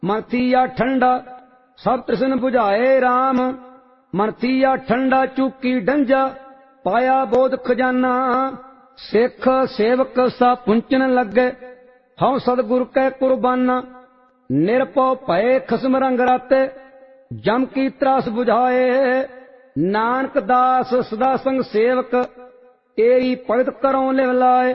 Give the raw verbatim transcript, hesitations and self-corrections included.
मन थीया ठंडा सब तृष्ण बुझाए राम। मन थीया ठंडा चूकी डंजा पाया बोध खजाना। सिख सेवक सा पुंचन लगे हऊँ सतगुरु कै कुर्बाना। निरपौ भये खसम रंग राते जम की त्रास बुझाए। नानक दास सदा संग सेवक तेरी भगत करों लिव लाए।